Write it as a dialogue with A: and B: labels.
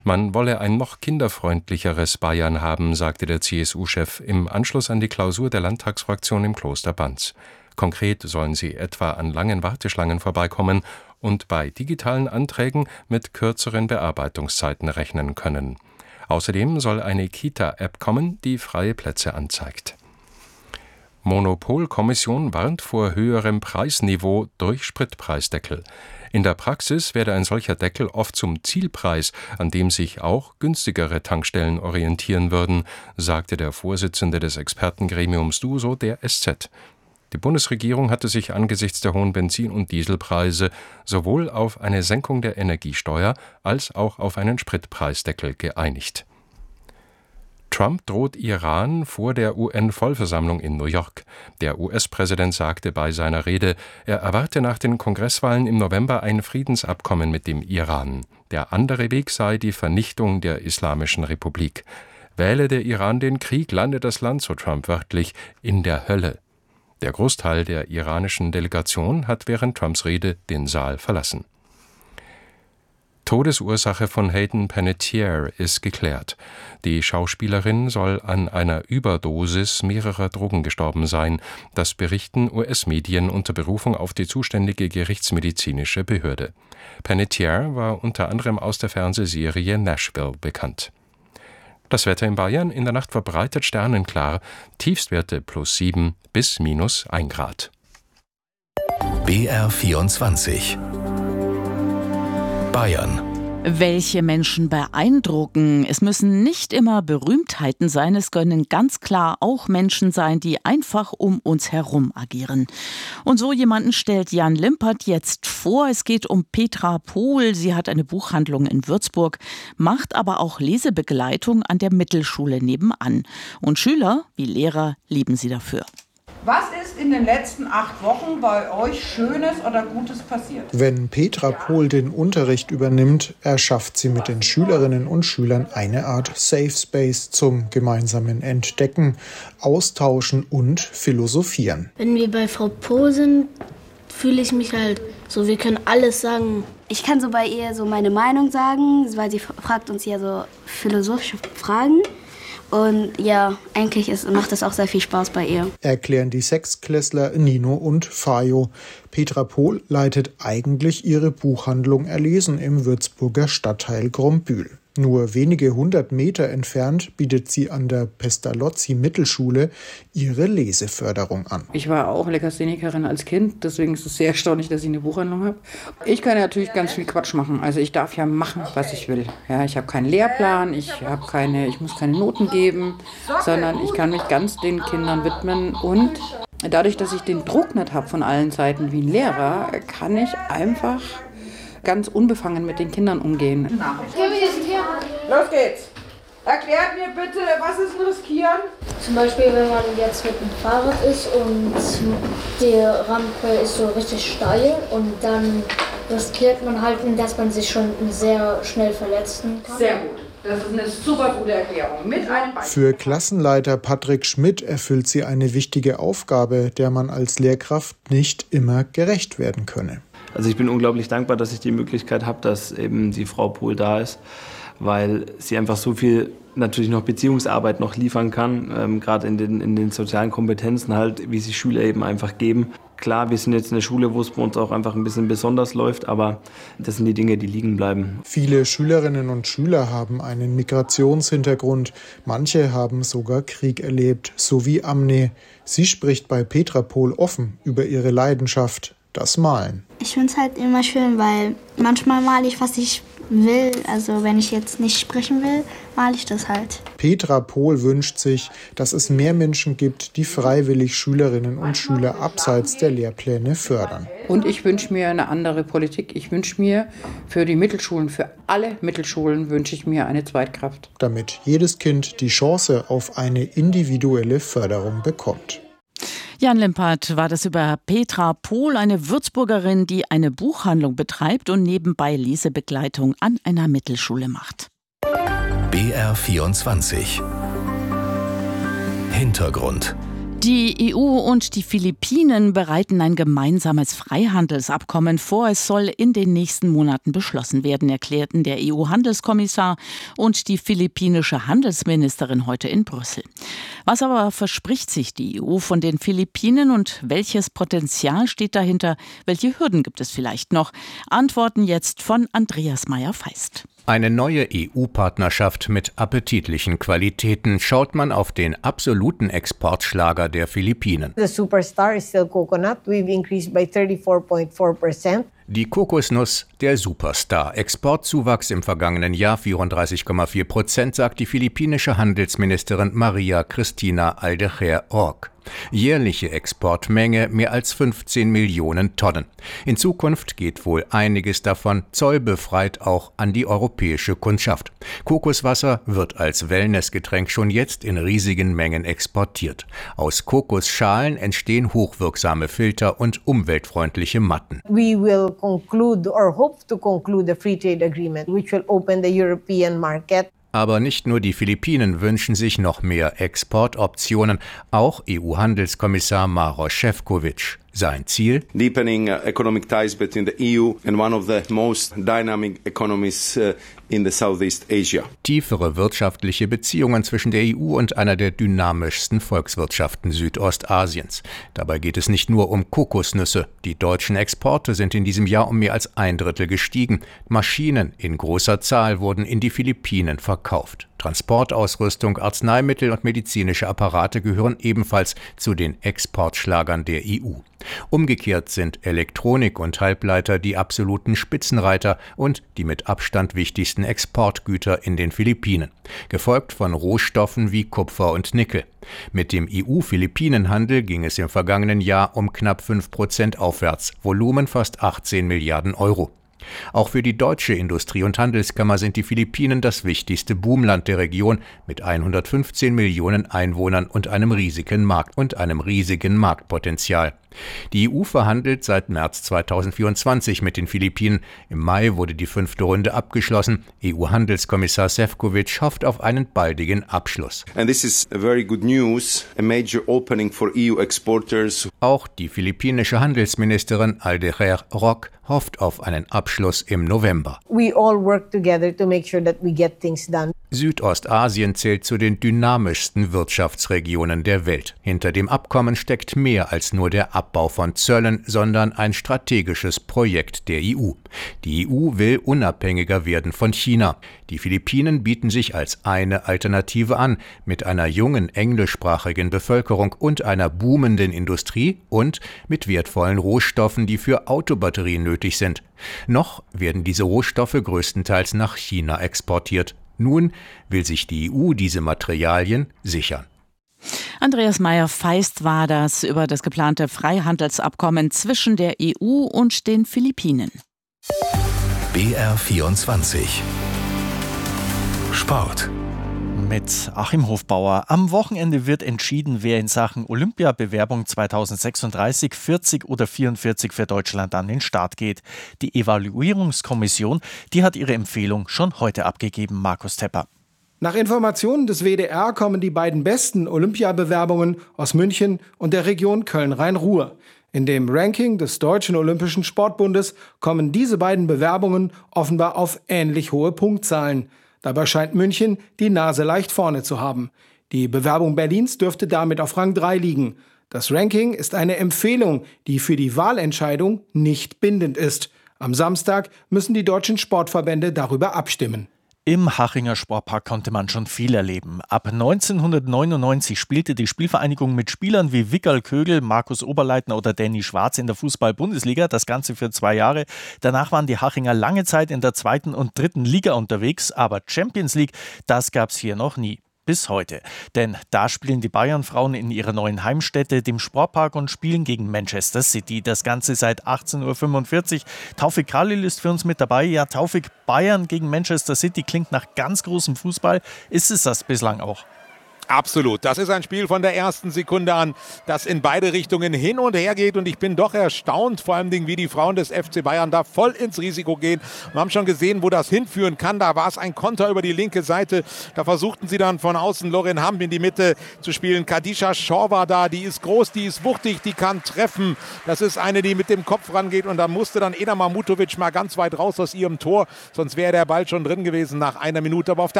A: Man wolle ein noch kinderfreundlicheres Bayern haben, sagte der CSU-Chef im Anschluss an die Klausur der Landtagsfraktion im Kloster Banz. Konkret sollen sie etwa an langen Warteschlangen vorbeikommen und bei digitalen Anträgen mit kürzeren Bearbeitungszeiten rechnen können. Außerdem soll eine Kita-App kommen, die freie Plätze anzeigt. Monopolkommission warnt vor höherem Preisniveau durch Spritpreisdeckel. In der Praxis werde ein solcher Deckel oft zum Zielpreis, an dem sich auch günstigere Tankstellen orientieren würden, sagte der Vorsitzende des Expertengremiums DUSO der SZ. Die Bundesregierung hatte sich angesichts der hohen Benzin- und Dieselpreise sowohl auf eine Senkung der Energiesteuer als auch auf einen Spritpreisdeckel geeinigt. Trump droht Iran vor der UN-Vollversammlung in New York. Der US-Präsident sagte bei seiner Rede, er erwarte nach den Kongresswahlen im November ein Friedensabkommen mit dem Iran. Der andere Weg sei die Vernichtung der Islamischen Republik. Wähle der Iran den Krieg, lande das Land, so Trump wörtlich, in der Hölle. Der Großteil der iranischen Delegation hat während Trumps Rede den Saal verlassen. Todesursache von Hayden Panettiere ist geklärt. Die Schauspielerin soll an einer Überdosis mehrerer Drogen gestorben sein. Das berichten US-Medien unter Berufung auf die zuständige gerichtsmedizinische Behörde. Panettiere war unter anderem aus der Fernsehserie Nashville bekannt. Das Wetter in Bayern: in der Nacht verbreitet sternenklar, Tiefstwerte +7 bis -1 Grad.
B: BR24 Bayern.
C: Welche Menschen beeindrucken? Es müssen nicht immer Berühmtheiten sein, es können ganz klar auch Menschen sein, die einfach um uns herum agieren. Und so jemanden stellt Jan Limpert jetzt vor. Es geht um Petra Pohl. Sie hat eine Buchhandlung in Würzburg, macht aber auch Lesebegleitung an der Mittelschule nebenan. Und Schüler wie Lehrer lieben sie dafür.
D: Was ist in den letzten 8 Wochen bei euch Schönes oder Gutes passiert?
E: Wenn Petra Pohl den Unterricht übernimmt, erschafft sie mit den Schülerinnen und Schülern eine Art Safe Space zum gemeinsamen Entdecken, Austauschen und Philosophieren.
F: Wenn wir bei Frau Pohl sind, fühle ich mich halt so, wir können alles sagen.
G: Ich kann so bei ihr so meine Meinung sagen, weil sie fragt uns ja so philosophische Fragen. Und ja, eigentlich macht es auch sehr viel Spaß bei ihr.
E: Erklären die Sechstklässler Nino und Fajo. Petra Pohl leitet eigentlich ihre Buchhandlung Erlesen im Würzburger Stadtteil Grombühl. Nur wenige 100 Meter entfernt bietet sie an der Pestalozzi-Mittelschule ihre Leseförderung an.
H: Ich war auch Lekasthenikerin als Kind, deswegen ist es sehr erstaunlich, dass ich eine Buchhandlung habe. Ich kann ja natürlich ganz viel Quatsch machen. Also ich darf ja machen, was ich will. Ja, ich habe keinen Lehrplan, ich muss keine Noten geben, sondern ich kann mich ganz den Kindern widmen. Und dadurch, dass ich den Druck nicht habe von allen Seiten wie ein Lehrer, kann ich einfach ganz unbefangen mit den Kindern umgehen.
D: Los geht's! Erklärt mir bitte, was ist ein Riskieren?
F: Zum Beispiel, wenn man jetzt mit dem Fahrrad ist und die Rampe ist so richtig steil und dann riskiert man halt, dass man sich schon sehr schnell verletzen kann.
D: Sehr gut. Das ist eine super gute Erklärung. Mit einem Beispiel.
E: Für Klassenleiter Patrick Schmidt erfüllt sie eine wichtige Aufgabe, der man als Lehrkraft nicht immer gerecht werden könne.
I: Also ich bin unglaublich dankbar, dass ich die Möglichkeit habe, dass eben die Frau Pohl da ist, weil sie einfach so viel natürlich noch Beziehungsarbeit noch liefern kann, gerade in den sozialen Kompetenzen halt, wie sie Schüler eben einfach geben. Klar, wir sind jetzt eine Schule, wo es bei uns auch einfach ein bisschen besonders läuft, aber das sind die Dinge, die liegen bleiben.
E: Viele Schülerinnen und Schüler haben einen Migrationshintergrund. Manche haben sogar Krieg erlebt, so wie Amne. Sie spricht bei Petra Pohl offen über ihre Leidenschaft, das Malen.
G: Ich finde es halt immer schön, weil manchmal male ich, was ich will. Also wenn ich jetzt nicht sprechen will, male ich das halt.
E: Petra Pohl wünscht sich, dass es mehr Menschen gibt, die freiwillig Schülerinnen und Schüler abseits der Lehrpläne fördern.
H: Und ich wünsche mir eine andere Politik. Ich wünsche mir für die Mittelschulen, für alle Mittelschulen wünsche ich mir eine Zweitkraft.
E: Damit jedes Kind die Chance auf eine individuelle Förderung bekommt.
C: Jan Limpert war das über Petra Pohl, eine Würzburgerin, die eine Buchhandlung betreibt und nebenbei Lesebegleitung an einer Mittelschule macht.
B: BR24 Hintergrund.
C: Die EU und die Philippinen bereiten ein gemeinsames Freihandelsabkommen vor. Es soll in den nächsten Monaten beschlossen werden, erklärten der EU-Handelskommissar und die philippinische Handelsministerin heute in Brüssel. Was aber verspricht sich die EU von den Philippinen und welches Potenzial steht dahinter? Welche Hürden gibt es vielleicht noch? Antworten jetzt von Andreas Meyer-Feist.
B: Eine neue EU-Partnerschaft mit appetitlichen Qualitäten. Schaut man auf den absoluten Exportschlager der Philippinen.
J: The superstar is still coconut. We've increased by 34.4%.
B: Die Kokosnuss, der Superstar. Exportzuwachs im vergangenen Jahr 34,4%, sagt die philippinische Handelsministerin Maria Cristina Aldejer-Roque. Jährliche Exportmenge mehr als 15 Millionen Tonnen. In Zukunft geht wohl einiges davon zollbefreit auch an die europäische Kundschaft. Kokoswasser wird als Wellnessgetränk schon jetzt in riesigen Mengen exportiert. Aus Kokosschalen entstehen hochwirksame Filter und umweltfreundliche Matten.
J: We will conclude or hope to conclude a free trade agreement which will open the European market.
B: Aber nicht nur die Philippinen wünschen sich noch mehr Exportoptionen, auch EU-Handelskommissar Maroš Šefčovič. Sein Ziel?
K: Deepening economic ties between the EU and one of the most dynamic economies in the Southeast Asia.
B: Tiefere wirtschaftliche Beziehungen zwischen der EU und einer der dynamischsten Volkswirtschaften Südostasiens. Dabei geht es nicht nur um Kokosnüsse. Die deutschen Exporte sind in diesem Jahr um mehr als 1/3 gestiegen. Maschinen in großer Zahl wurden in die Philippinen verkauft. Transportausrüstung, Arzneimittel und medizinische Apparate gehören ebenfalls zu den Exportschlagern der EU. Umgekehrt sind Elektronik und Halbleiter die absoluten Spitzenreiter und die mit Abstand wichtigsten Exportgüter in den Philippinen, gefolgt von Rohstoffen wie Kupfer und Nickel. Mit dem EU-Philippinen-Handel ging es im vergangenen Jahr um knapp 5% aufwärts, Volumen fast 18 Milliarden Euro. Auch für die deutsche Industrie- und Handelskammer sind die Philippinen das wichtigste Boomland der Region mit 115 Millionen Einwohnern und einem riesigen Marktpotenzial. Die EU verhandelt seit März 2024 mit den Philippinen. Im Mai wurde die 5. Runde abgeschlossen. EU-Handelskommissar Šefčovič hofft auf einen baldigen Abschluss.
K: And this is a very good news, a major opening for EU exporters.
B: Auch die philippinische Handelsministerin Aldejer-Roque hofft auf einen Abschluss im November.
J: We all work together to make sure that we get things done.
B: Südostasien zählt zu den dynamischsten Wirtschaftsregionen der Welt. Hinter dem Abkommen steckt mehr als nur der Abbau von Zöllen, sondern ein strategisches Projekt der EU. Die EU will unabhängiger werden von China. Die Philippinen bieten sich als eine Alternative an, mit einer jungen englischsprachigen Bevölkerung und einer boomenden Industrie und mit wertvollen Rohstoffen, die für Autobatterien nötig sind. Noch werden diese Rohstoffe größtenteils nach China exportiert. Nun will sich die EU diese Materialien sichern.
C: Andreas Meyer-Feist war das über das geplante Freihandelsabkommen zwischen der EU und den Philippinen.
L: BR24 Sport.
M: Mit Achim Hofbauer. Am Wochenende wird entschieden, wer in Sachen Olympiabewerbung 2036, 40 oder 44 für Deutschland an den Start geht. Die Evaluierungskommission, die hat ihre Empfehlung schon heute abgegeben. Markus Tepper.
N: Nach Informationen des WDR kommen die beiden besten Olympiabewerbungen aus München und der Region Köln-Rhein-Ruhr. In dem Ranking des Deutschen Olympischen Sportbundes kommen diese beiden Bewerbungen offenbar auf ähnlich hohe Punktzahlen. Dabei scheint München die Nase leicht vorne zu haben. Die Bewerbung Berlins dürfte damit auf Rang 3 liegen. Das Ranking ist eine Empfehlung, die für die Wahlentscheidung nicht bindend ist. Am Samstag müssen die deutschen Sportverbände darüber abstimmen.
M: Im Hachinger Sportpark konnte man schon viel erleben. Ab 1999 spielte die Spielvereinigung mit Spielern wie Wickerl Kögel, Markus Oberleitner oder Danny Schwarz in der Fußball-Bundesliga. Das Ganze für 2 Jahre. Danach waren die Hachinger lange Zeit in der 2. und 3. Liga unterwegs. Aber Champions League, das gab's hier noch nie. Bis heute. Denn da spielen die Bayern-Frauen in ihrer neuen Heimstätte, dem Sportpark, und spielen gegen Manchester City. Das Ganze seit 18:45 Uhr. Taufik Khalil ist für uns mit dabei. Ja, Taufik, Bayern gegen Manchester City klingt nach ganz großem Fußball. Ist es das bislang auch?
L: Absolut. Das ist ein Spiel von der ersten Sekunde an, das in beide Richtungen hin und her geht. Und ich bin doch erstaunt, vor allem wie die Frauen des FC Bayern da voll ins Risiko gehen. Wir haben schon gesehen, wo das hinführen kann. Da war es ein Konter über die linke Seite. Da versuchten sie dann von außen Lorin Hamp in die Mitte zu spielen. Kadisha Shaw war da. Die ist groß, die ist wuchtig, die kann treffen. Das ist eine, die mit dem Kopf rangeht. Und da musste dann Eda Mahmutovic mal ganz weit raus aus ihrem Tor. Sonst wäre der Ball schon drin gewesen nach einer Minute. Aber auf der